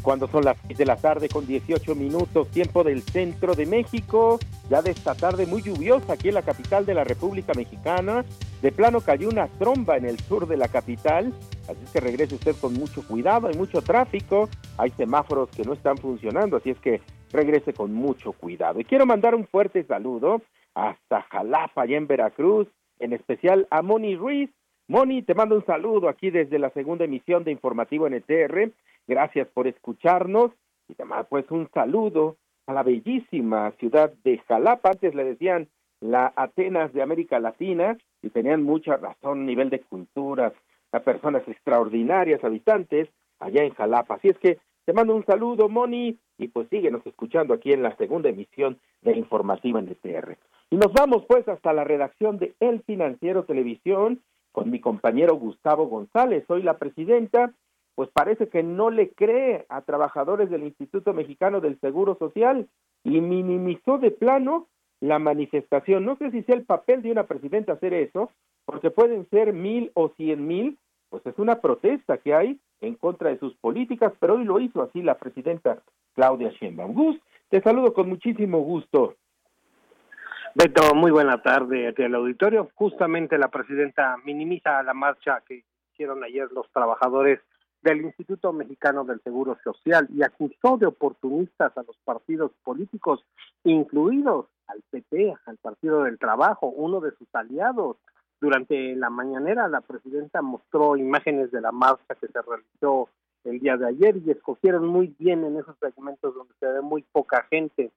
cuando son las 6 de la tarde con 18 minutos, tiempo del centro de México, ya de esta tarde muy lluviosa aquí en la capital de la República Mexicana. De plano cayó una tromba en el sur de la capital, así es que regrese usted con mucho cuidado, hay mucho tráfico, hay semáforos que no están funcionando, así es que regrese con mucho cuidado. Y quiero mandar un fuerte saludo hasta Jalapa, allá en Veracruz, en especial a Moni Ruiz. Moni, te mando un saludo aquí desde la segunda emisión de Informativo NTR. Gracias por escucharnos y además pues un saludo a la bellísima ciudad de Jalapa. Antes le decían la Atenas de América Latina y tenían mucha razón a nivel de culturas, a personas extraordinarias, habitantes allá en Jalapa. Así es que te mando un saludo, Moni, y pues síguenos escuchando aquí en la segunda emisión de Informativo NTR. Y nos vamos pues hasta la redacción de El Financiero Televisión con mi compañero Gustavo González. Soy la presidenta, pues parece que no le cree a trabajadores del Instituto Mexicano del Seguro Social y minimizó de plano la manifestación. No sé si sea el papel de una presidenta hacer eso, porque pueden ser 1,000 o 100,000, pues es una protesta que hay en contra de sus políticas, pero hoy lo hizo así la presidenta Claudia Sheinbaum. Gus, te saludo con muchísimo gusto. Beto, muy buena tarde al auditorio. Justamente la presidenta minimiza la marcha que hicieron ayer los trabajadores del Instituto Mexicano del Seguro Social y acusó de oportunistas a los partidos políticos, incluidos al PT, al Partido del Trabajo, uno de sus aliados. Durante la mañanera, la presidenta mostró imágenes de la marcha que se realizó el día de ayer y escogieron muy bien en esos segmentos donde se ve muy poca gente.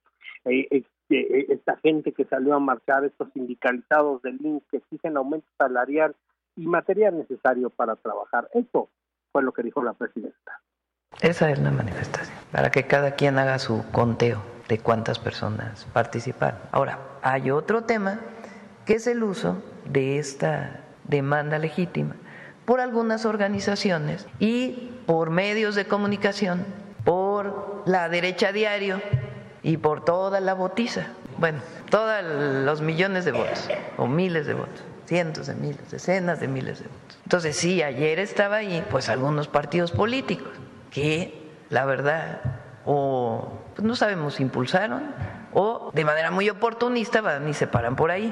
Esta gente que salió a marchar, estos sindicalizados del IMSS que exigen aumento salarial y material necesario para trabajar. Eso fue lo que dijo la presidenta. Esa es la manifestación, para que cada quien haga su conteo de cuántas personas participaron. Ahora, hay otro tema que es el uso de esta demanda legítima por algunas organizaciones y por medios de comunicación, por la derecha diario y por toda la botiza. Bueno, todos los millones de votos, o miles de votos, cientos de miles, decenas de miles de votos. Entonces, sí, ayer estaba ahí, pues algunos partidos políticos que, la verdad, o pues, no sabemos, impulsaron, o de manera muy oportunista van y se paran por ahí.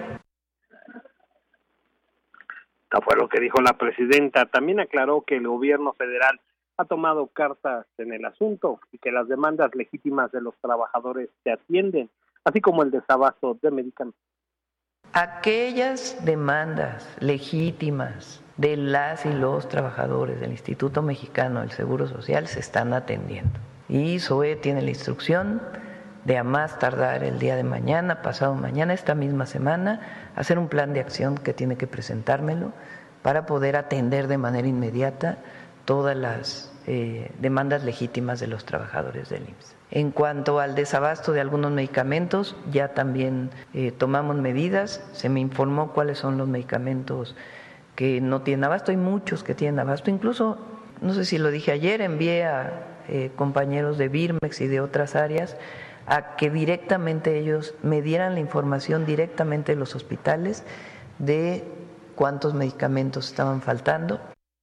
Esto fue lo que dijo la presidenta. También aclaró que el gobierno federal ha tomado cartas en el asunto y que las demandas legítimas de los trabajadores se atienden, así como el desabasto de medicamentos. Aquellas demandas legítimas de las y los trabajadores del Instituto Mexicano del Seguro Social se están atendiendo. Y SOE tiene la instrucción de a más tardar el día de mañana, pasado mañana, esta misma semana, hacer un plan de acción que tiene que presentármelo para poder atender de manera inmediata todas las demandas legítimas de los trabajadores del IMSS. En cuanto al desabasto de algunos medicamentos, ya también tomamos medidas, se me informó cuáles son los medicamentos que no tienen abasto, hay muchos que tienen abasto, incluso, no sé si lo dije ayer, envié a compañeros de Birmex y de otras áreas a que directamente ellos me dieran la información directamente de los hospitales de cuántos medicamentos estaban faltando.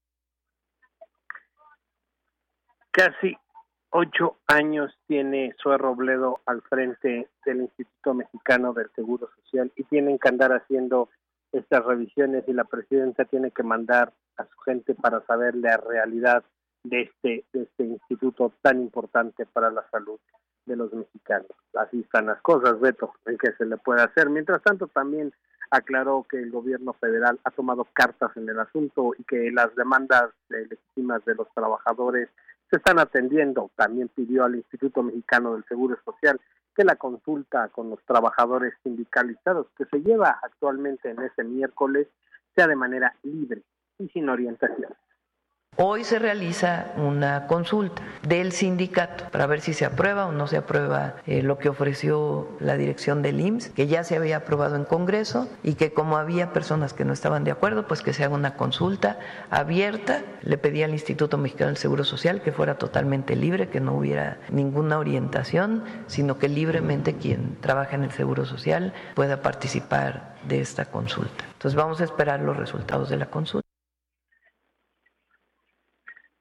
Casi 8 años tiene Zoe Robledo al frente del Instituto Mexicano del Seguro Social y tienen que andar haciendo estas revisiones y la presidenta tiene que mandar a su gente para saber la realidad de este instituto tan importante para la salud de los mexicanos. Así están las cosas, Beto, en que se le puede hacer. Mientras tanto, también aclaró que el gobierno federal ha tomado cartas en el asunto y que las demandas legítimas de los trabajadores se están atendiendo. También pidió al Instituto Mexicano del Seguro Social que la consulta con los trabajadores sindicalizados que se lleva actualmente en ese miércoles sea de manera libre y sin orientación. Hoy se realiza una consulta del sindicato para ver si se aprueba o no se aprueba lo que ofreció la dirección del IMSS, que ya se había aprobado en Congreso y que como había personas que no estaban de acuerdo, pues que se haga una consulta abierta. Le pedí al Instituto Mexicano del Seguro Social que fuera totalmente libre, que no hubiera ninguna orientación, sino que libremente quien trabaja en el Seguro Social pueda participar de esta consulta. Entonces vamos a esperar los resultados de la consulta.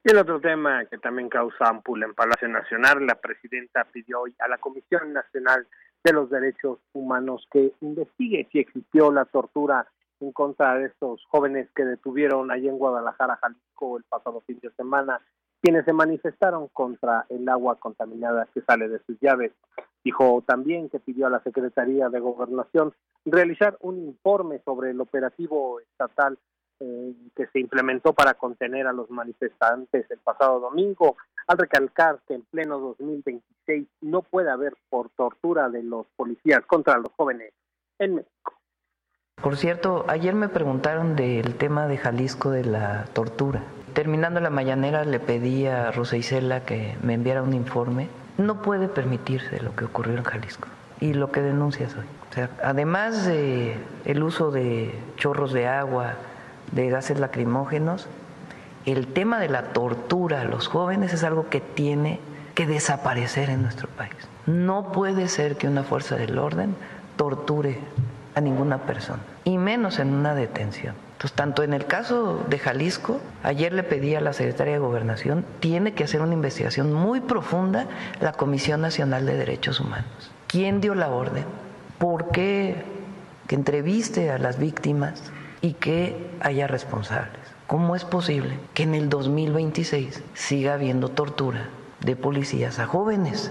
Y el otro tema que también causa ámpula en Palacio Nacional, la presidenta pidió hoy a la Comisión Nacional de los Derechos Humanos que investigue si existió la tortura en contra de estos jóvenes que detuvieron allí en Guadalajara, Jalisco, el pasado fin de semana, quienes se manifestaron contra el agua contaminada que sale de sus llaves. Dijo también que pidió a la Secretaría de Gobernación realizar un informe sobre el operativo estatal que se implementó para contener a los manifestantes el pasado domingo, al recalcar que en pleno 2026 no puede haber por tortura de los policías contra los jóvenes en México. Por cierto, ayer me preguntaron del tema de Jalisco de la tortura. Terminando la mañanera le pedí a Rosa Isela que me enviara un informe. No puede permitirse lo que ocurrió en Jalisco y lo que denuncias hoy. O sea, además de el uso de chorros de agua, de gases lacrimógenos, el tema de la tortura a los jóvenes es algo que tiene que desaparecer en nuestro país. No puede ser que una fuerza del orden torture a ninguna persona, y menos en una detención. Entonces, tanto en el caso de Jalisco, ayer le pedí a la Secretaría de Gobernación, tiene que hacer una investigación muy profunda la Comisión Nacional de Derechos Humanos. ¿Quién dio la orden? ¿Por qué? Que entreviste a las víctimas y que haya responsables. ¿Cómo es posible que en el 2026 siga habiendo tortura de policías a jóvenes?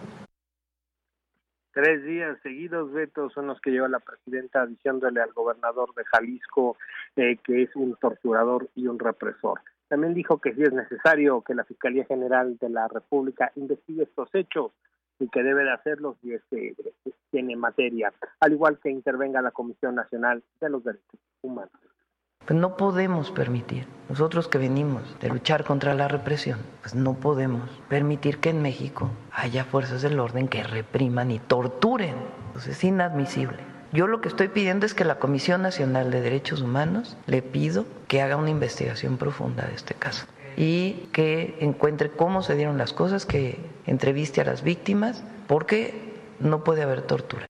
3 días seguidos, Beto, son los que lleva la presidenta diciéndole al gobernador de Jalisco que es un torturador y un represor. También dijo que si es necesario que la Fiscalía General de la República investigue estos hechos y que debe de hacerlos si tiene materia, al igual que intervenga la Comisión Nacional de los Derechos Humanos. Pues no podemos permitir, nosotros que venimos de luchar contra la represión, pues no podemos permitir que en México haya fuerzas del orden que repriman y torturen. Pues es inadmisible. Yo lo que estoy pidiendo es que la Comisión Nacional de Derechos Humanos le pido que haga una investigación profunda de este caso y que encuentre cómo se dieron las cosas, que entreviste a las víctimas, porque no puede haber tortura.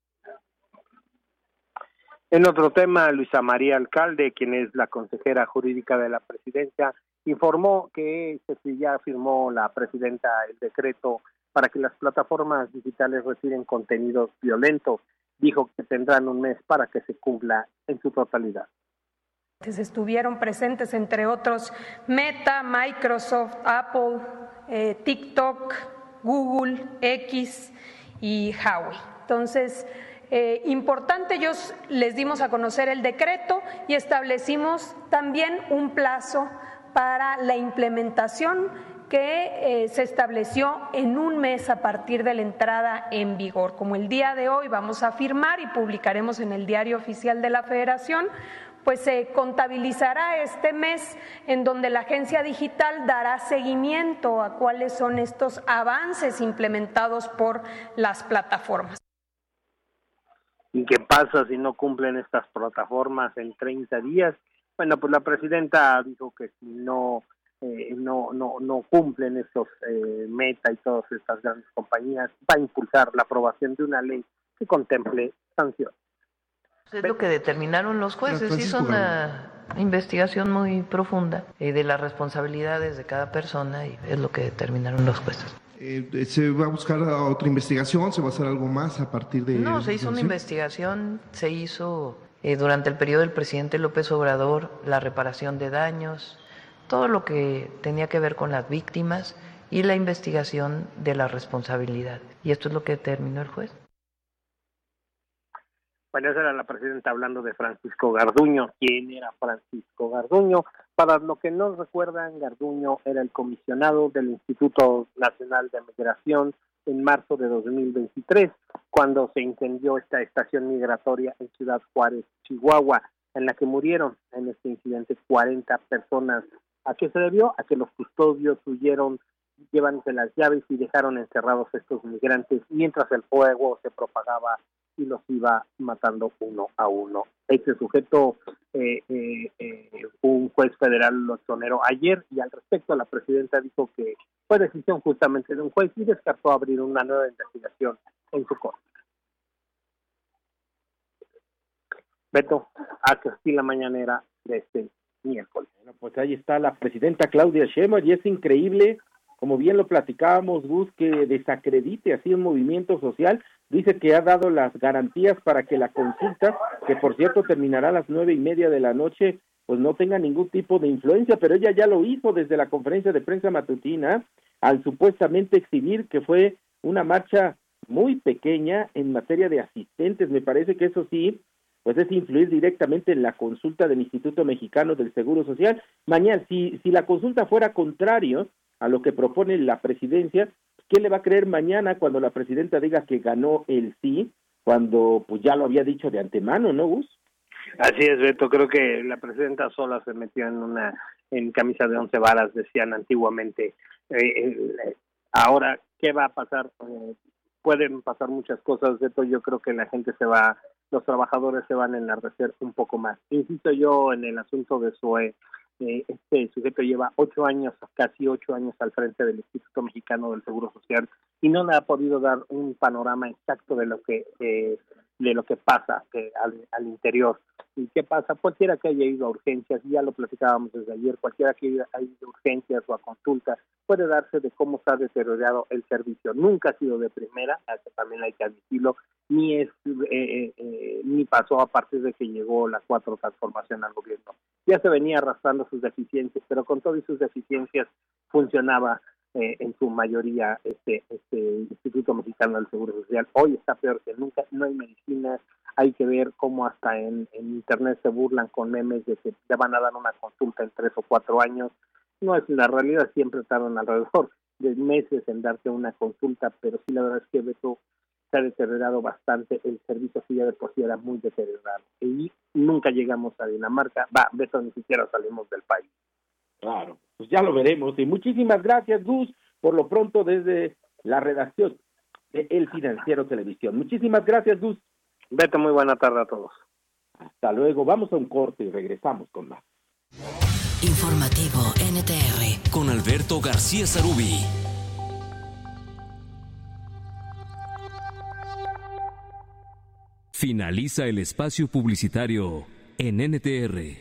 En otro tema, Luisa María Alcalde, quien es la consejera jurídica de la presidencia, informó que ya firmó la presidenta el decreto para que las plataformas digitales retiren contenidos violentos. Dijo que tendrán un mes para que se cumpla en su totalidad. Estuvieron presentes, entre otros, Meta, Microsoft, Apple, TikTok, Google, X y Huawei. Entonces, importante, ellos les dimos a conocer el decreto y establecimos también un plazo para la implementación que se estableció en un mes a partir de la entrada en vigor. Como el día de hoy vamos a firmar y publicaremos en el Diario Oficial de la Federación, pues se contabilizará este mes en donde la agencia digital dará seguimiento a cuáles son estos avances implementados por las plataformas. ¿Y qué pasa si no cumplen estas plataformas en 30 días? Bueno, pues la presidenta dijo que si no cumplen estos Meta y todas estas grandes compañías, va a impulsar la aprobación de una ley que contemple sanciones. Es lo que determinaron los jueces, hizo una investigación muy profunda de las responsabilidades de cada persona y es lo que determinaron los jueces. ¿Se va a buscar otra investigación? ¿Se va a hacer algo más a partir de...? No, se hizo una investigación, se hizo durante el periodo del presidente López Obrador la reparación de daños, todo lo que tenía que ver con las víctimas y la investigación de las responsabilidades. Y esto es lo que determinó el juez. Bueno, esa era la presidenta hablando de Francisco Garduño. ¿Quién era Francisco Garduño? Para los que no recuerdan, Garduño era el comisionado del Instituto Nacional de Migración en marzo de 2023, cuando se incendió esta estación migratoria en Ciudad Juárez, Chihuahua, en la que murieron en este incidente 40 personas. ¿A qué se debió? A que los custodios huyeron, llevándose las llaves y dejaron encerrados estos migrantes mientras el fuego se propagaba y los iba matando uno a uno. Este sujeto, un juez federal lo exoneró ayer y al respecto la presidenta dijo que fue decisión justamente de un juez y descartó abrir una nueva investigación en su corte. Beto, hasta aquí la mañanera de este miércoles. Pues ahí está la presidenta Claudia Sheinbaum, y es increíble, como bien lo platicábamos, Gus, que desacredite así un movimiento social. Dice que ha dado las garantías para que la consulta, que por cierto terminará a las 9:30 de la noche, pues no tenga ningún tipo de influencia, pero ella ya lo hizo desde la conferencia de prensa matutina, al supuestamente exhibir que fue una marcha muy pequeña en materia de asistentes. Me parece que eso sí, pues es influir directamente en la consulta del Instituto Mexicano del Seguro Social. Mañana, si la consulta fuera contrario a lo que propone la presidencia, ¿quién le va a creer mañana cuando la presidenta diga que ganó el sí, cuando pues ya lo había dicho de antemano, ¿no, Gus? Así es, Beto, creo que la presidenta sola se metió en camisa de 11 varas, decían antiguamente. Ahora, ¿qué va a pasar? Pueden pasar muchas cosas, Beto. Yo creo que la gente los trabajadores se van a enardecer un poco más. Insisto yo en el asunto de SOE. Este sujeto lleva 8 años, casi 8 años al frente del Instituto Mexicano del Seguro Social, y no le ha podido dar un panorama exacto de lo que pasa al interior. ¿Y qué pasa? Cualquiera que haya ido a urgencias, ya lo platicábamos desde ayer, cualquiera que haya ido a urgencias o a consulta puede darse de cómo se ha deteriorado el servicio. Nunca ha sido de primera, eso también hay que admitirlo, ni pasó a partir de que llegó la 4 transformación al gobierno. Ya se venía arrastrando sus deficiencias, pero con todas sus deficiencias funcionaba en su mayoría este Instituto Mexicano del Seguro Social. Hoy está peor que nunca, no hay medicinas, hay que ver cómo hasta en internet se burlan con memes de que te van a dar una consulta en 3 o 4 años. No es la realidad, siempre tardan alrededor de meses en darte una consulta, pero sí la verdad es que Beto se ha deteriorado bastante el servicio, que ya de por sí era muy deteriorado, y nunca llegamos a Dinamarca. Beto, ni siquiera salimos del país. Claro, pues ya lo veremos, y muchísimas gracias, Gus, por lo pronto desde la redacción de El Financiero Televisión. Muchísimas gracias, Gus. Beto, muy buena tarde a todos. Hasta luego, vamos a un corte y regresamos con más. Informativo NTR con Alberto García Sarubí. Finaliza el espacio publicitario en NTR.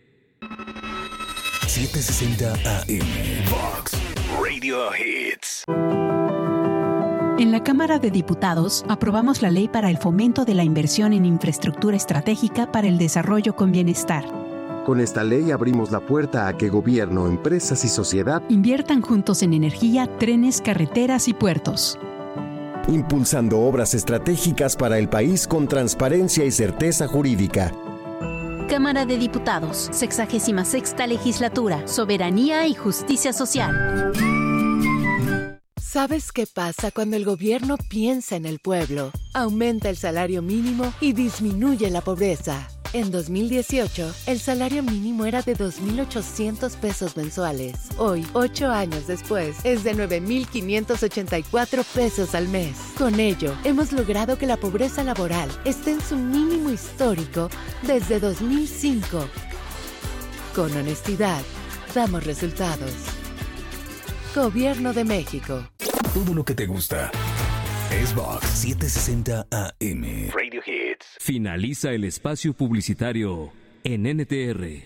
760 AM Vox Radio Hits. En la Cámara de Diputados aprobamos la ley para el fomento de la inversión en infraestructura estratégica para el desarrollo con bienestar. Con esta ley abrimos la puerta a que gobierno, empresas y sociedad inviertan juntos en energía, trenes, carreteras y puertos. Impulsando obras estratégicas para el país con transparencia y certeza jurídica. Cámara de Diputados, 66ª Legislatura, Soberanía y Justicia Social. ¿Sabes qué pasa cuando el gobierno piensa en el pueblo? Aumenta el salario mínimo y disminuye la pobreza. En 2018, el salario mínimo era de 2,800 pesos mensuales. Hoy, 8 años después, es de 9,584 pesos al mes. Con ello, hemos logrado que la pobreza laboral esté en su mínimo histórico desde 2005. Con honestidad, damos resultados. Gobierno de México. Todo lo que te gusta es Vox 760 AM Radio Hits. Finaliza el espacio publicitario en NTR.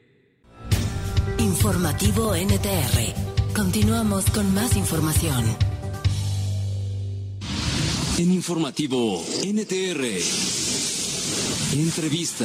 Informativo NTR. Continuamos con más información. En Informativo NTR. Entrevista.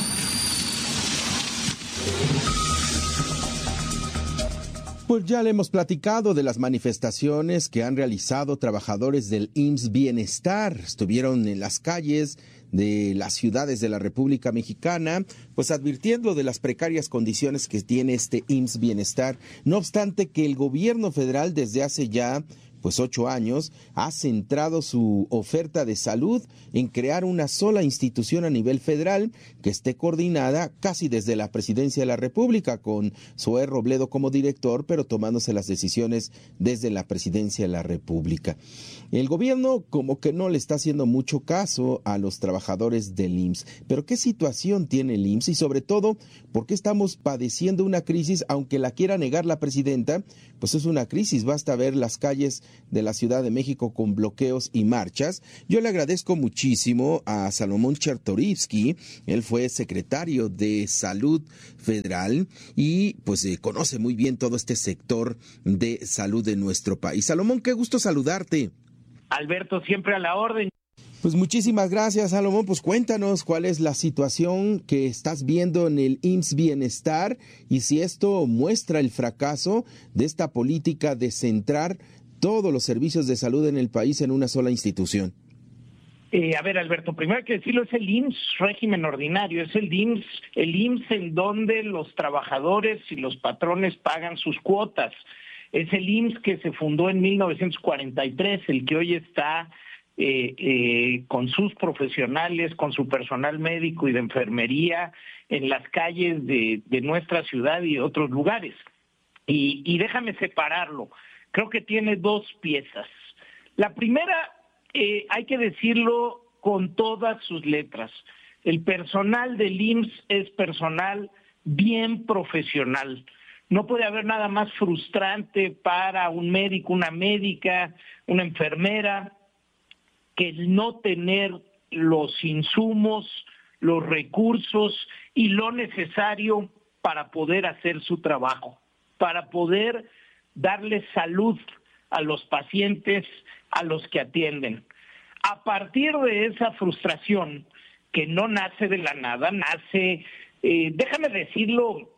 Pues ya le hemos platicado de las manifestaciones que han realizado trabajadores del IMSS Bienestar. Estuvieron en las calles de las ciudades de la República Mexicana, pues advirtiendo de las precarias condiciones que tiene este IMSS Bienestar. No obstante que el gobierno federal desde hace ya 8 años, ha centrado su oferta de salud en crear una sola institución a nivel federal que esté coordinada casi desde la Presidencia de la República, con Zoé Robledo como director, pero tomándose las decisiones desde la Presidencia de la República. El gobierno como que no le está haciendo mucho caso a los trabajadores del IMSS. Pero ¿qué situación tiene el IMSS? Y sobre todo, ¿por qué estamos padeciendo una crisis? Aunque la quiera negar la presidenta, pues es una crisis. Basta ver las calles de la Ciudad de México con bloqueos y marchas. Yo le agradezco muchísimo a Salomón Chertorivsky. Él fue secretario de Salud Federal y pues conoce muy bien todo este sector de salud de nuestro país. Salomón, qué gusto saludarte. Alberto, siempre a la orden. Pues muchísimas gracias, Salomón. Pues cuéntanos cuál es la situación que estás viendo en el IMSS Bienestar y si esto muestra el fracaso de esta política de centrar todos los servicios de salud en el país en una sola institución. A ver, Alberto, primero hay que decirlo, es el IMSS régimen ordinario, es el IMSS en donde los trabajadores y los patrones pagan sus cuotas. Es el IMSS que se fundó en 1943, el que hoy está con sus profesionales, con su personal médico y de enfermería en las calles de nuestra ciudad y otros lugares. Y déjame separarlo. Creo que tiene dos piezas. La primera, hay que decirlo con todas sus letras. El personal del IMSS es personal bien profesional. No puede haber nada más frustrante para un médico, una médica, una enfermera, que el no tener los insumos, los recursos y lo necesario para poder hacer su trabajo, para poder darle salud a los pacientes a los que atienden. A partir de esa frustración, que no nace de la nada, nace, déjame decirlo,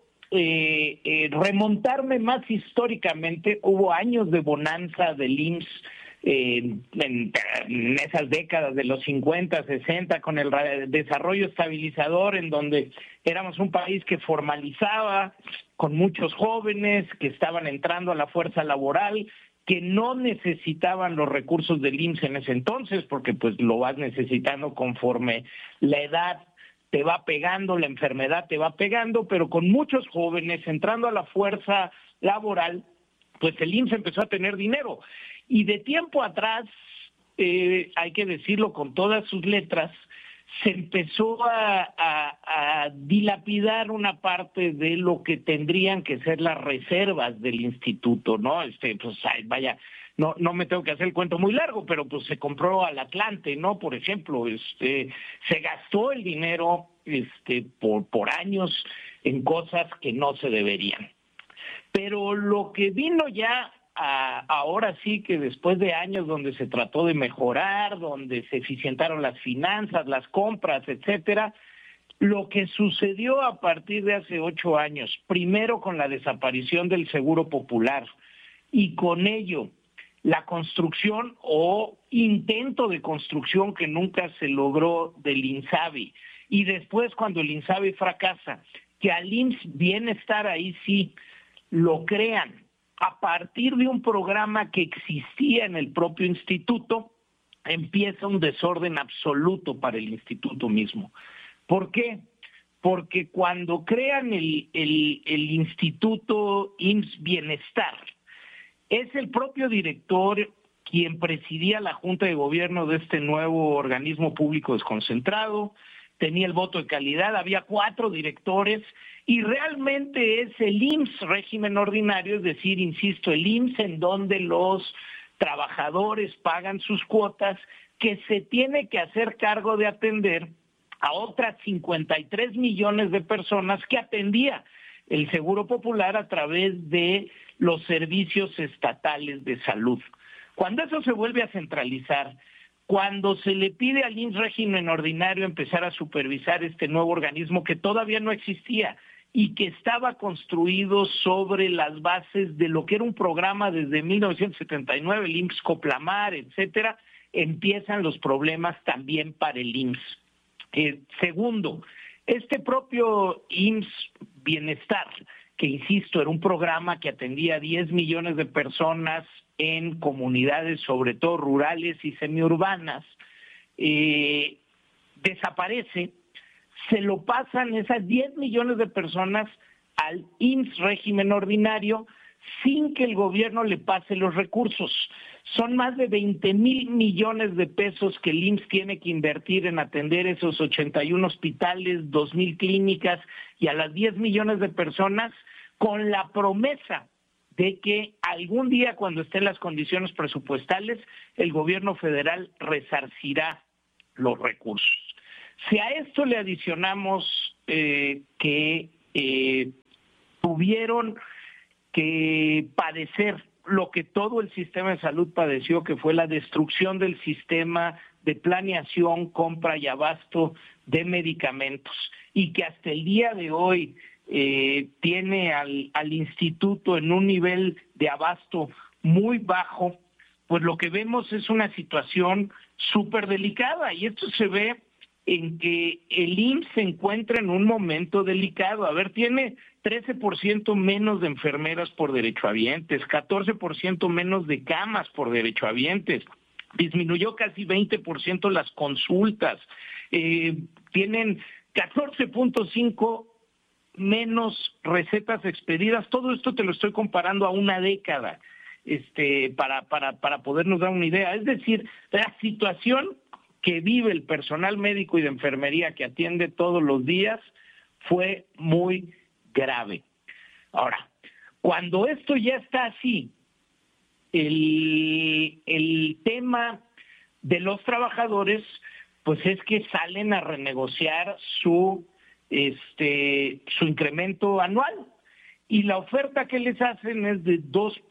remontarme más históricamente, hubo años de bonanza del IMSS, en esas décadas de los 50, 60, con el desarrollo estabilizador, en donde éramos un país que formalizaba, con muchos jóvenes que estaban entrando a la fuerza laboral, que no necesitaban los recursos del IMSS en ese entonces, porque pues lo vas necesitando conforme la edad te va pegando, la enfermedad te va pegando, pero con muchos jóvenes entrando a la fuerza laboral, pues el IMSS empezó a tener dinero. Y de tiempo atrás, hay que decirlo con todas sus letras, se empezó a dilapidar una parte de lo que tendrían que ser las reservas del instituto, ¿no? Pues vaya, no me tengo que hacer el cuento muy largo, pero pues se compró al Atlante, ¿no? Por ejemplo, se gastó el dinero por años en cosas que no se deberían. Pero lo que vino ya ahora sí que después de años donde se trató de mejorar, donde se eficientaron las finanzas, las compras, etcétera, lo que sucedió a partir de hace 8 años, primero con la desaparición del Seguro Popular y con ello la construcción o intento de construcción que nunca se logró del INSABI, y después cuando el INSABI fracasa, que al IMSS Bienestar ahí sí lo crean a partir de un programa que existía en el propio instituto, empieza un desorden absoluto para el instituto mismo. ¿Por qué? Porque cuando crean el instituto IMSS Bienestar, es el propio director quien presidía la Junta de Gobierno de este nuevo organismo público desconcentrado, tenía el voto de calidad, había 4 directores, y realmente es el IMSS régimen ordinario, es decir, insisto, el IMSS en donde los trabajadores pagan sus cuotas, que se tiene que hacer cargo de atender a otras 53 millones de personas que atendía el Seguro Popular a través de los servicios estatales de salud. Cuando eso se vuelve a centralizar, cuando se le pide al IMSS régimen ordinario empezar a supervisar este nuevo organismo que todavía no existía y que estaba construido sobre las bases de lo que era un programa desde 1979, el IMSS Coplamar, etcétera, empiezan los problemas también para el IMSS. Segundo, este propio IMSS Bienestar, que insisto, era un programa que atendía a 10 millones de personas en comunidades, sobre todo rurales y semiurbanas, desaparece, se lo pasan esas 10 millones de personas al IMSS régimen ordinario sin que el gobierno le pase los recursos. Son más de 20,000 millones de pesos que el IMSS tiene que invertir en atender esos 81 hospitales, 2,000 clínicas y a las 10 millones de personas, con la promesa de que algún día, cuando estén las condiciones presupuestales, el gobierno federal resarcirá los recursos. Si a esto le adicionamos que tuvieron que padecer lo que todo el sistema de salud padeció, que fue la destrucción del sistema de planeación, compra y abasto de medicamentos, y que hasta el día de hoy tiene al instituto en un nivel de abasto muy bajo, pues lo que vemos es una situación súper delicada, y esto se ve en que el IMSS se encuentra en un momento delicado. A ver, tiene 13% menos de enfermeras por derechohabientes, 14% menos de camas por derechohabientes, disminuyó casi 20% las consultas, tienen 14.5 menos recetas expedidas. Todo esto te lo estoy comparando a una década, para podernos dar una idea. Es decir, la situación que vive el personal médico y de enfermería que atiende todos los días fue muy grave. Ahora, cuando esto ya está así, el tema de los trabajadores, pues es que salen a renegociar su incremento anual, y la oferta que les hacen es de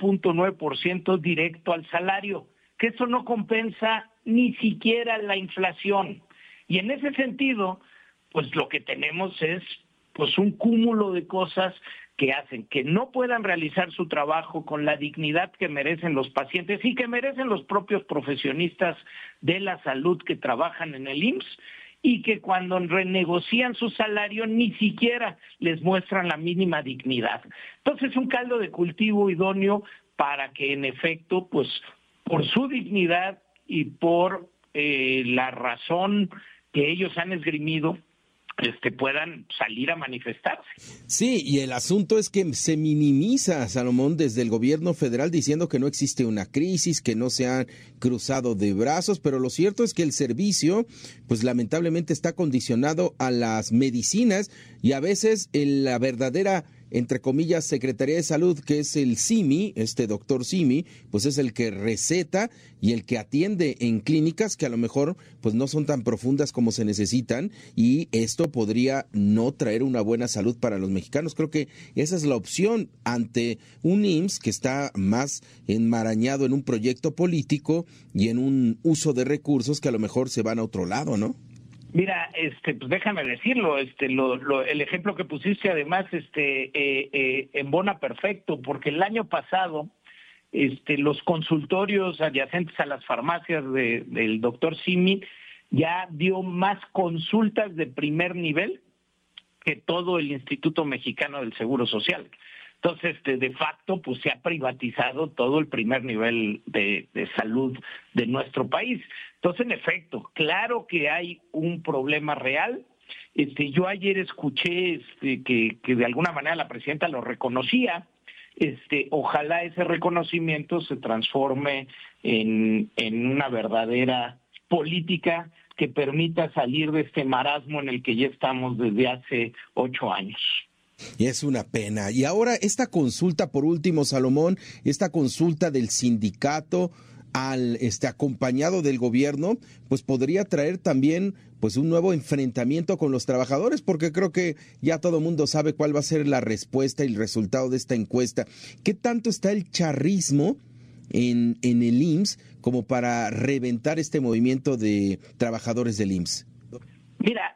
2.9% directo al salario, que eso no compensa ni siquiera la inflación. Y en ese sentido, pues lo que tenemos es pues un cúmulo de cosas que hacen que no puedan realizar su trabajo con la dignidad que merecen los pacientes y que merecen los propios profesionistas de la salud que trabajan en el IMSS, y que cuando renegocian su salario ni siquiera les muestran la mínima dignidad. Entonces, un caldo de cultivo idóneo para que, en efecto, pues por su dignidad y por la razón que ellos han esgrimido, puedan salir a manifestarse. Sí, y el asunto es que se minimiza, Salomón, desde el gobierno federal, diciendo que no existe una crisis, que no se han cruzado de brazos, pero lo cierto es que el servicio, pues lamentablemente está condicionado a las medicinas, y a veces la verdadera, entre comillas, Secretaría de Salud, que es el SIMI, doctor SIMI, pues es el que receta y el que atiende en clínicas que a lo mejor pues no son tan profundas como se necesitan, y esto podría no traer una buena salud para los mexicanos. Creo que esa es la opción ante un IMSS que está más enmarañado en un proyecto político y en un uso de recursos que a lo mejor se van a otro lado, ¿no? Mira, pues déjame decirlo, el ejemplo que pusiste además, embona perfecto, porque el año pasado, los consultorios adyacentes a las farmacias del doctor Simi ya dio más consultas de primer nivel que todo el Instituto Mexicano del Seguro Social. Entonces, de facto, pues se ha privatizado todo el primer nivel de salud de nuestro país. Entonces, en efecto, claro que hay un problema real. Yo ayer escuché que de alguna manera la presidenta lo reconocía. Ojalá ese reconocimiento se transforme en una verdadera política que permita salir de este marasmo en el que ya estamos desde hace 8 años. Y es una pena. Y ahora esta consulta, por último, Salomón, esta consulta del sindicato acompañado del gobierno, pues podría traer también pues un nuevo enfrentamiento con los trabajadores, porque creo que ya todo el mundo sabe cuál va a ser la respuesta y el resultado de esta encuesta. ¿Qué tanto está el charrismo en el IMSS como para reventar este movimiento de trabajadores del IMSS? Mira,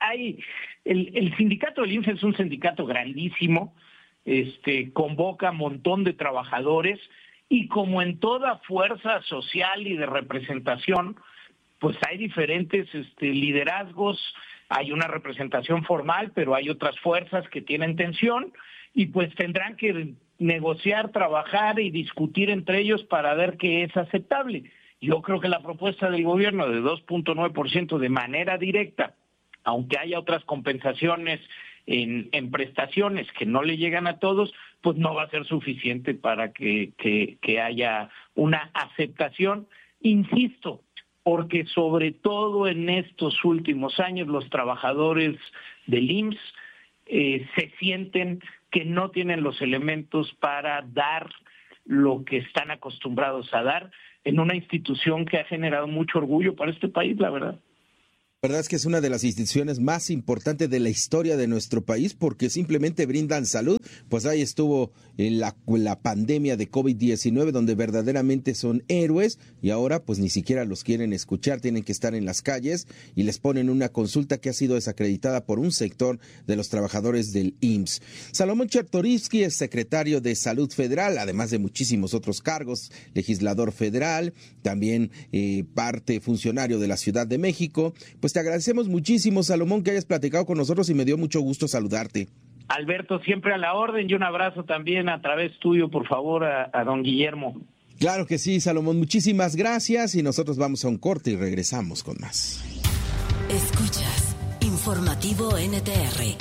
el sindicato del IMSS es un sindicato grandísimo, convoca un montón de trabajadores, y como en toda fuerza social y de representación, pues hay diferentes liderazgos, hay una representación formal, pero hay otras fuerzas que tienen tensión, y pues tendrán que negociar, trabajar y discutir entre ellos para ver qué es aceptable. Yo creo que la propuesta del gobierno de 2.9% de manera directa, aunque haya otras compensaciones en prestaciones que no le llegan a todos, pues no va a ser suficiente para que haya una aceptación. Insisto, porque sobre todo en estos últimos años los trabajadores del IMSS se sienten que no tienen los elementos para dar lo que están acostumbrados a dar en una institución que ha generado mucho orgullo para este país, la verdad. La verdad es que es una de las instituciones más importantes de la historia de nuestro país porque simplemente brindan salud. Pues ahí estuvo la pandemia de COVID-19 donde verdaderamente son héroes y ahora pues ni siquiera los quieren escuchar, tienen que estar en las calles y les ponen una consulta que ha sido desacreditada por un sector de los trabajadores del IMSS. Salomón Chertorivsky es secretario de Salud Federal, además de muchísimos otros cargos, legislador federal, también parte funcionario de la Ciudad de México. Pues te agradecemos muchísimo, Salomón, que hayas platicado con nosotros y me dio mucho gusto saludarte. Alberto, siempre a la orden y un abrazo también a través tuyo, por favor, a don Guillermo. Claro que sí, Salomón, muchísimas gracias y nosotros vamos a un corte y regresamos con más. Escuchas Informativo NTR.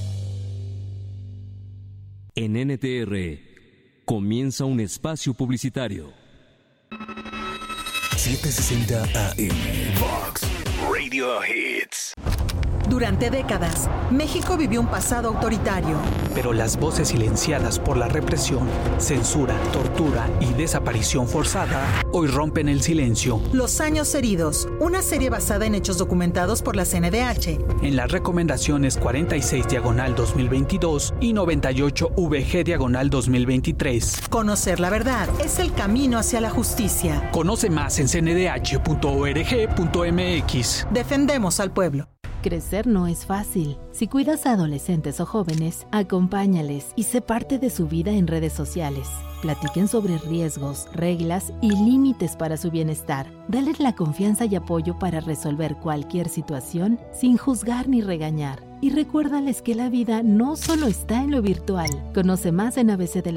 En NTR comienza un espacio publicitario. 760 AM Vox Radio Hits. Durante décadas, México vivió un pasado autoritario. Pero las voces silenciadas por la represión, censura, tortura y desaparición forzada hoy rompen el silencio. Los años heridos, una serie basada en hechos documentados por la CNDH. En las recomendaciones 46/2022 y 98/VG/2023. Conocer la verdad es el camino hacia la justicia. Conoce más en cndh.org.mx. Defendemos al pueblo. Crecer no es fácil. Si cuidas a adolescentes o jóvenes, acompáñales y sé parte de su vida en redes sociales. Platiquen sobre riesgos, reglas y límites para su bienestar. Dale la confianza y apoyo para resolver cualquier situación sin juzgar ni regañar. Y recuérdales que la vida no solo está en lo virtual. Conoce más en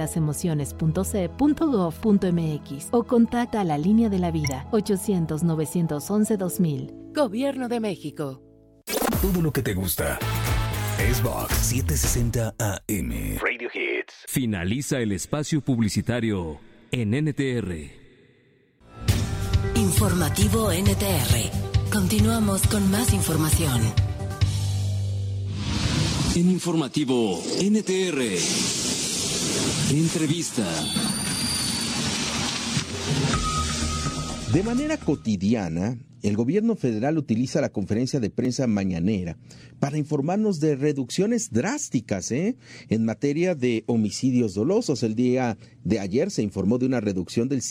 abcdelasemociones.ce.gov.mx o contacta a la Línea de la Vida 800-911-2000. Gobierno de México. Todo lo que te gusta es Vox 760 AM Radio Hits. Finaliza el espacio publicitario en NTR. Informativo NTR. Continuamos con más información. En Informativo NTR. Entrevista. De manera cotidiana, el gobierno federal utiliza la conferencia de prensa mañanera para informarnos de reducciones drásticas en materia de homicidios dolosos. El día de ayer se informó de una reducción del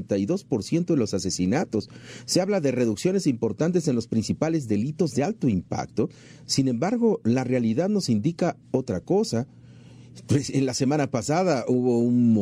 52% de los asesinatos. Se habla de reducciones importantes en los principales delitos de alto impacto. Sin embargo, la realidad nos indica otra cosa. Pues en la semana pasada hubo un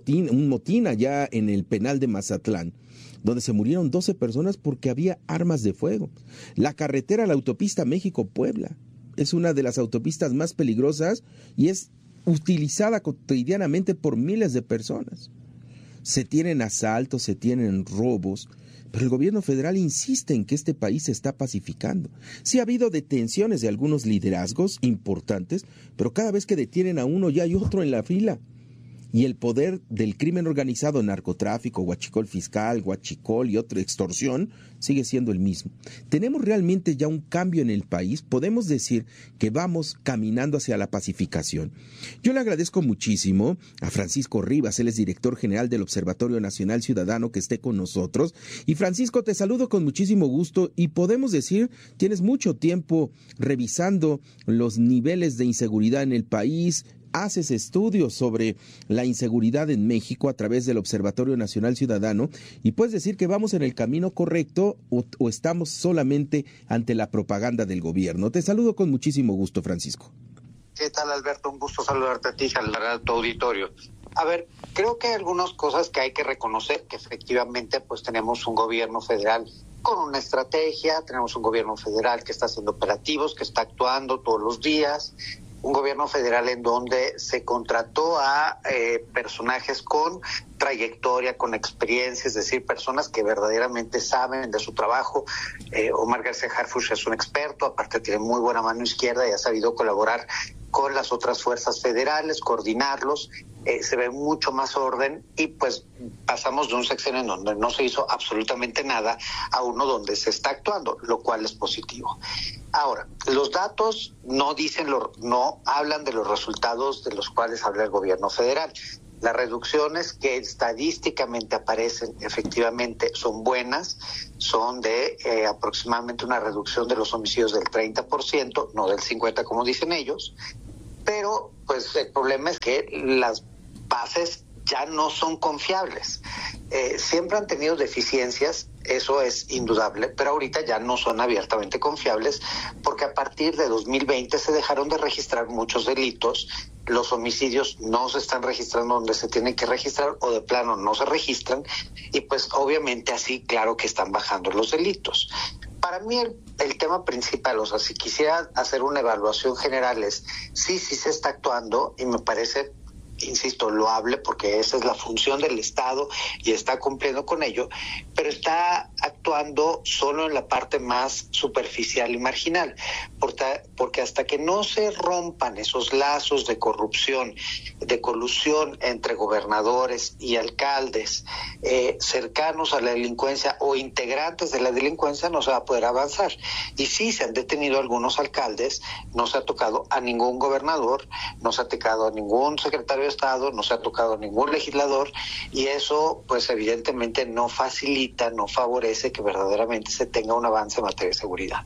motín allá en el penal de Mazatlán, donde se murieron 12 personas porque había armas de fuego. La carretera, la autopista México-Puebla, es una de las autopistas más peligrosas y es utilizada cotidianamente por miles de personas. Se tienen asaltos, se tienen robos, pero el gobierno federal insiste en que este país se está pacificando. Sí ha habido detenciones de algunos liderazgos importantes, pero cada vez que detienen a uno ya hay otro en la fila. Y el poder del crimen organizado, narcotráfico, huachicol fiscal, huachicol y otra extorsión, sigue siendo el mismo. ¿Tenemos realmente ya un cambio en el país? Podemos decir que vamos caminando hacia la pacificación. Yo le agradezco muchísimo a Francisco Rivas, él es director general del Observatorio Nacional Ciudadano, que esté con nosotros. Y Francisco, te saludo con muchísimo gusto y podemos decir, tienes mucho tiempo revisando los niveles de inseguridad en el país, haces estudios sobre la inseguridad en México a través del Observatorio Nacional Ciudadano y puedes decir que vamos en el camino correcto o estamos solamente ante la propaganda del gobierno. Te saludo con muchísimo gusto, Francisco. ¿Qué tal, Alberto? Un gusto saludarte a ti y saludar a tu auditorio. A ver, creo que hay algunas cosas que hay que reconocer, que efectivamente pues tenemos un gobierno federal con una estrategia, tenemos un gobierno federal que está haciendo operativos, que está actuando todos los días, un gobierno federal en donde se contrató a personajes con trayectoria, con experiencia, es decir, personas que verdaderamente saben de su trabajo. Omar García Harfuch es un experto, aparte tiene muy buena mano izquierda y ha sabido colaborar con las otras fuerzas federales, coordinarlos, se ve mucho más orden y pues pasamos de un sexenio en donde no se hizo absolutamente nada a uno donde se está actuando, lo cual es positivo. Ahora, los datos no hablan de los resultados de los cuales habla el gobierno federal. Las reducciones que estadísticamente aparecen efectivamente son buenas, son de aproximadamente una reducción de los homicidios del 30%, no del 50% como dicen ellos, pero pues el problema es que las bases ya no son confiables. Siempre han tenido deficiencias, eso es indudable, pero ahorita ya no son abiertamente confiables porque a partir de 2020 se dejaron de registrar muchos delitos, los homicidios no se están registrando donde se tienen que registrar o de plano no se registran y pues obviamente así claro que están bajando los delitos. Para mí el tema principal, o sea, si quisiera hacer una evaluación general es sí se está actuando y me parece, insisto, loable porque esa es la función del Estado y está cumpliendo con ello, pero está actuando solo en la parte más superficial y marginal, porque hasta que no se rompan esos lazos de corrupción, de colusión entre gobernadores y alcaldes cercanos a la delincuencia o integrantes de la delincuencia, no se va a poder avanzar. Y sí, se han detenido algunos alcaldes, no se ha tocado a ningún gobernador, no se ha tocado a ningún secretario de Estado, no se ha tocado a ningún legislador y eso pues evidentemente no facilita, no favorece que verdaderamente se tenga un avance en materia de seguridad.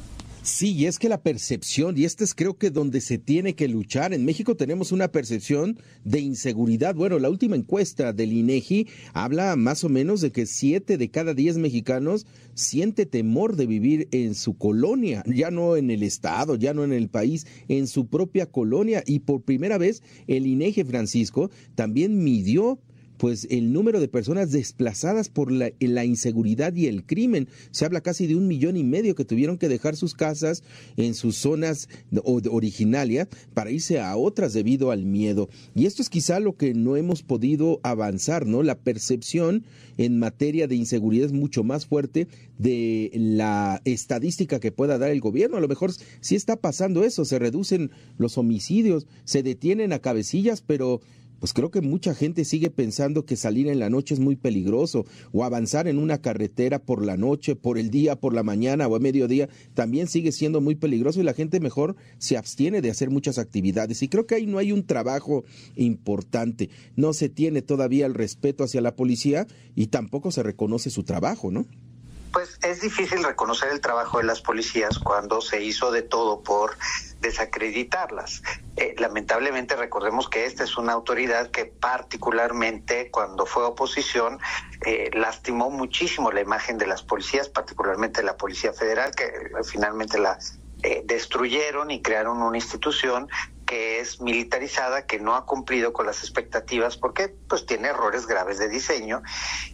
Sí, y es que la percepción, y este es creo que donde se tiene que luchar, en México tenemos una percepción de inseguridad. Bueno, la última encuesta del INEGI habla más o menos de que 7 de cada 10 mexicanos siente temor de vivir en su colonia, ya no en el estado, ya no en el país, en su propia colonia. Y por primera vez el INEGI, Francisco, también midió pues el número de personas desplazadas por la inseguridad y el crimen. Se habla casi de 1,5 millones que tuvieron que dejar sus casas en sus zonas originarias para irse a otras debido al miedo. Y esto es quizá lo que no hemos podido avanzar, ¿no? La percepción en materia de inseguridad es mucho más fuerte de la estadística que pueda dar el gobierno. A lo mejor sí está pasando eso, se reducen los homicidios, se detienen a cabecillas, pero pues creo que mucha gente sigue pensando que salir en la noche es muy peligroso o avanzar en una carretera por la noche, por el día, por la mañana o a mediodía también sigue siendo muy peligroso y la gente mejor se abstiene de hacer muchas actividades. Y creo que ahí no hay un trabajo importante, no se tiene todavía el respeto hacia la policía y tampoco se reconoce su trabajo, ¿no? Pues es difícil reconocer el trabajo de las policías cuando se hizo de todo por desacreditarlas. Lamentablemente recordemos que esta es una autoridad que particularmente cuando fue oposición lastimó muchísimo la imagen de las policías, particularmente la Policía Federal, que finalmente la destruyeron y crearon una institución que es militarizada, que no ha cumplido con las expectativas porque pues tiene errores graves de diseño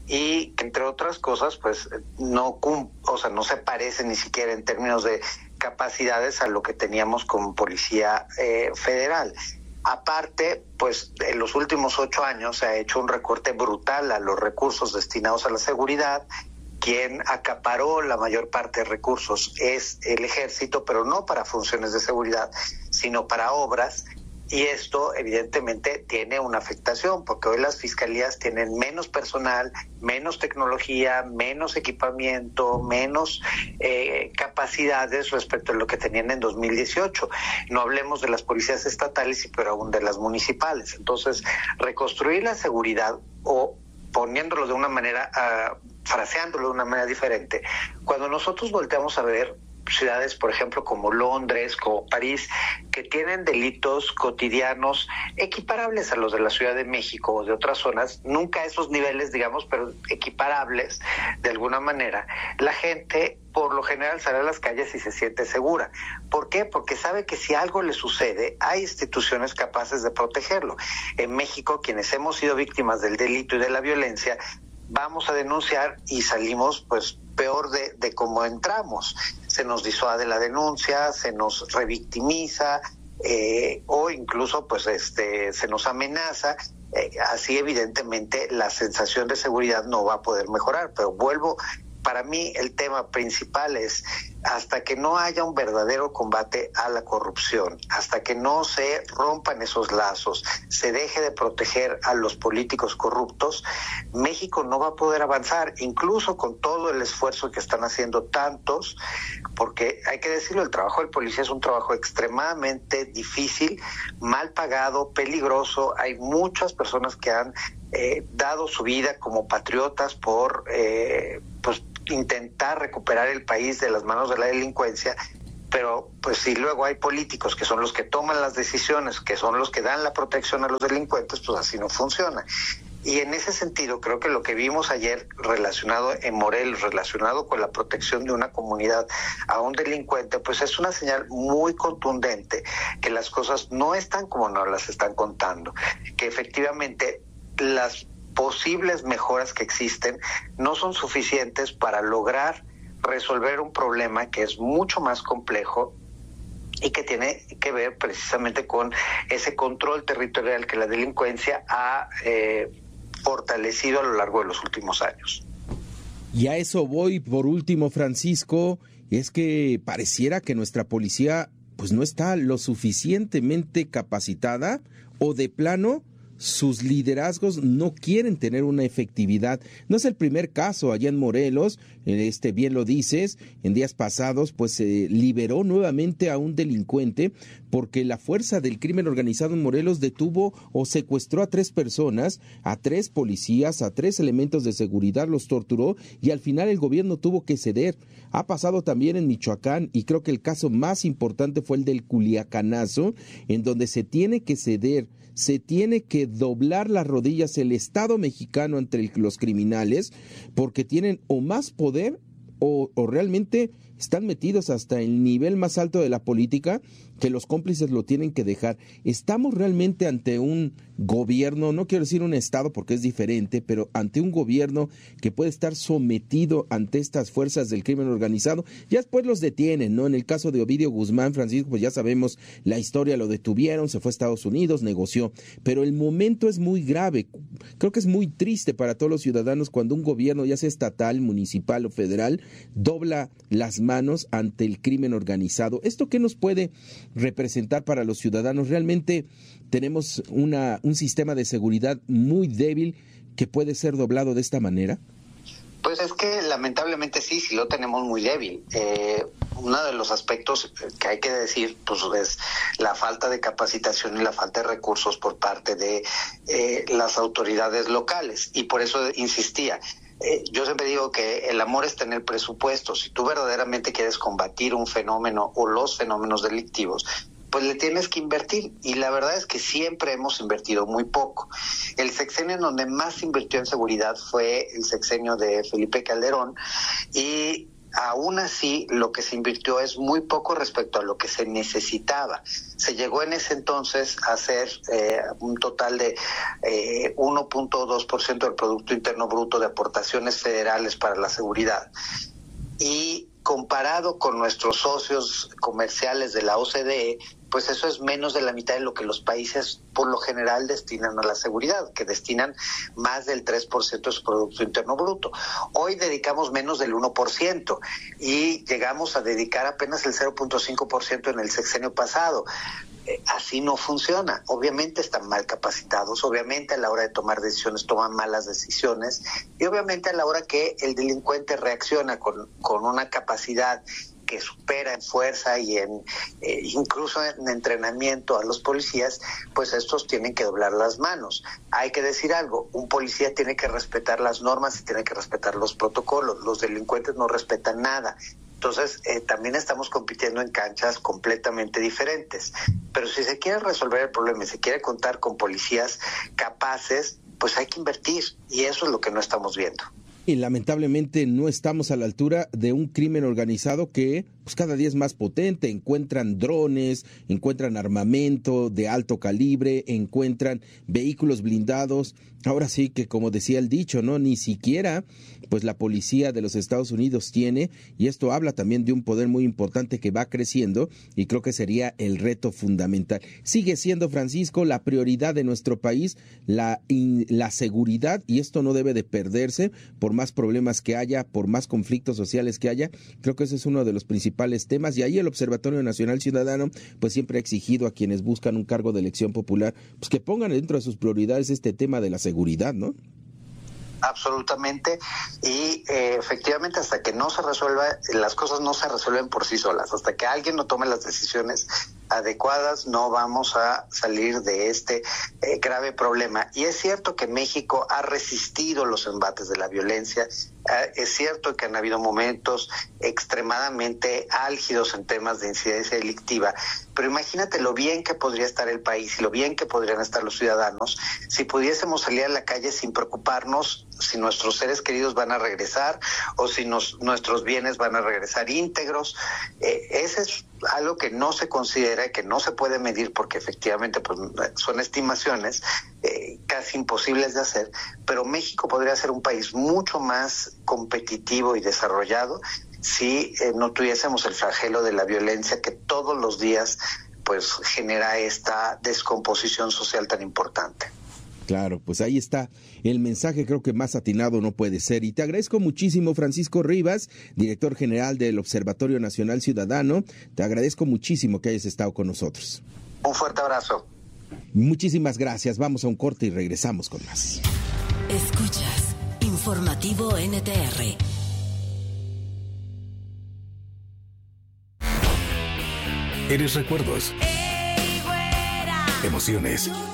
y entre otras cosas pues no se parece ni siquiera en términos de capacidades a lo que teníamos como Policía Federal. Aparte, pues en los últimos 8 años se ha hecho un recorte brutal a los recursos destinados a la seguridad. Quien acaparó la mayor parte de recursos es el Ejército, pero no para funciones de seguridad, sino para obras. Y esto evidentemente tiene una afectación, porque hoy las fiscalías tienen menos personal, menos tecnología, menos equipamiento, menos capacidades respecto a lo que tenían en 2018. No hablemos de las policías estatales, pero aún de las municipales. Entonces, reconstruir la seguridad o poniéndolo de una manera, fraseándolo de una manera diferente, cuando nosotros volteamos a ver ciudades, por ejemplo, como Londres, como París, que tienen delitos cotidianos equiparables a los de la Ciudad de México o de otras zonas, nunca a esos niveles, digamos, pero equiparables de alguna manera, la gente por lo general sale a las calles y se siente segura. ¿Por qué? Porque sabe que si algo le sucede, hay instituciones capaces de protegerlo. En México, quienes hemos sido víctimas del delito y de la violencia, vamos a denunciar y salimos pues peor de cómo entramos. Se nos disuade la denuncia, se nos revictimiza o incluso pues se nos amenaza. Así evidentemente la sensación de seguridad no va a poder mejorar, pero vuelvo para mí el tema principal es, hasta que no haya un verdadero combate a la corrupción, hasta que no se rompan esos lazos, se deje de proteger a los políticos corruptos, México no va a poder avanzar, incluso con todo el esfuerzo que están haciendo tantos, porque hay que decirlo, el trabajo del policía es un trabajo extremadamente difícil, mal pagado, peligroso. Hay muchas personas que han dado su vida como patriotas por pues intentar recuperar el país de las manos de la delincuencia, pero pues si luego hay políticos que son los que toman las decisiones, que son los que dan la protección a los delincuentes, pues así no funciona. Y en ese sentido creo que lo que vimos ayer relacionado en Morelos, relacionado con la protección de una comunidad a un delincuente, pues es una señal muy contundente que las cosas no están como nos las están contando, que efectivamente las posibles mejoras que existen no son suficientes para lograr resolver un problema que es mucho más complejo y que tiene que ver precisamente con ese control territorial que la delincuencia ha fortalecido a lo largo de los últimos años. Y a eso voy por último, Francisco, es que pareciera que nuestra policía pues no está lo suficientemente capacitada, o de plano sus liderazgos no quieren tener una efectividad. No es el primer caso allá en Morelos, bien lo dices, en días pasados pues se liberó nuevamente a un delincuente porque la fuerza del crimen organizado en Morelos detuvo o secuestró a 3 personas, a 3 policías, a 3 elementos de seguridad, los torturó y al final el gobierno tuvo que ceder. Ha pasado también en Michoacán y creo que el caso más importante fue el del Culiacanazo, en donde se tiene que ceder, se tiene que doblar las rodillas el Estado mexicano ante los criminales porque tienen o más poder o realmente están metidos hasta el nivel más alto de la política que los cómplices lo tienen que dejar. Estamos realmente ante un gobierno, no quiero decir un estado porque es diferente, pero ante un gobierno que puede estar sometido ante estas fuerzas del crimen organizado. Ya después los detienen, ¿no? En el caso de Ovidio Guzmán, Francisco, pues ya sabemos la historia, lo detuvieron, se fue a Estados Unidos, negoció, pero el momento es muy grave. Creo que es muy triste para todos los ciudadanos cuando un gobierno, ya sea estatal, municipal o federal, dobla las manos ante el crimen organizado. ¿Esto qué nos puede representar para los ciudadanos? Realmente tenemos un sistema de seguridad muy débil que puede ser doblado de esta manera. Pues es que lamentablemente sí lo tenemos muy débil. Uno de los aspectos que hay que decir pues es la falta de capacitación y la falta de recursos por parte de las autoridades locales, y por eso insistía. Yo siempre digo que el amor está en el presupuesto. Si tú verdaderamente quieres combatir un fenómeno o los fenómenos delictivos, pues le tienes que invertir, y la verdad es que siempre hemos invertido muy poco. El sexenio en donde más se invirtió en seguridad fue el sexenio de Felipe Calderón, y aún así lo que se invirtió es muy poco respecto a lo que se necesitaba. Se llegó en ese entonces a hacer un total de 1.2% del Producto Interno Bruto de aportaciones federales para la seguridad, y comparado con nuestros socios comerciales de la OCDE, pues eso es menos de la mitad de lo que los países por lo general destinan a la seguridad, que destinan más del 3% de su Producto Interno Bruto. Hoy dedicamos menos del 1% y llegamos a dedicar apenas el 0.5% en el sexenio pasado. Así no funciona. Obviamente están mal capacitados, obviamente a la hora de tomar decisiones toman malas decisiones, y obviamente a la hora que el delincuente reacciona con una capacidad que supera en fuerza y en incluso en entrenamiento a los policías, pues estos tienen que doblar las manos. Hay que decir algo, un policía tiene que respetar las normas y tiene que respetar los protocolos. Los delincuentes no respetan nada. Entonces, también estamos compitiendo en canchas completamente diferentes. Pero si se quiere resolver el problema y se quiere contar con policías capaces, pues hay que invertir, y eso es lo que no estamos viendo. Y lamentablemente no estamos a la altura de un crimen organizado que pues cada día es más potente, encuentran drones, encuentran armamento de alto calibre, encuentran vehículos blindados. Ahora sí que, como decía el dicho, ¿no? Ni siquiera pues la policía de los Estados Unidos tiene, y esto habla también de un poder muy importante que va creciendo, y creo que sería el reto fundamental. Sigue siendo, Francisco, la prioridad de nuestro país, la seguridad, y esto no debe de perderse por más problemas que haya, por más conflictos sociales que haya. Creo que ese es uno de los principales temas, y ahí el Observatorio Nacional Ciudadano pues siempre ha exigido a quienes buscan un cargo de elección popular pues que pongan dentro de sus prioridades este tema de la seguridad, ¿no? Absolutamente, y efectivamente hasta que no se resuelva, las cosas no se resuelven por sí solas, hasta que alguien no tome las decisiones adecuadas no vamos a salir de este grave problema. Y es cierto que México ha resistido los embates de la violencia, es cierto que han habido momentos extremadamente álgidos en temas de incidencia delictiva, pero imagínate lo bien que podría estar el país y lo bien que podrían estar los ciudadanos si pudiésemos salir a la calle sin preocuparnos si nuestros seres queridos van a regresar o si nuestros bienes van a regresar íntegros. Ese es algo que no se considera y que no se puede medir porque efectivamente pues, son estimaciones casi imposibles de hacer, pero México podría ser un país mucho más competitivo y desarrollado si no tuviésemos el flagelo de la violencia que todos los días pues genera esta descomposición social tan importante. Claro, pues ahí está el mensaje, creo que más atinado no puede ser. Y te agradezco muchísimo, Francisco Rivas, director general del Observatorio Nacional Ciudadano. Te agradezco muchísimo que hayas estado con nosotros. Un fuerte abrazo. Muchísimas gracias. Vamos a un corte y regresamos con más. Escuchas Informativo NTR. Eres recuerdos, emociones,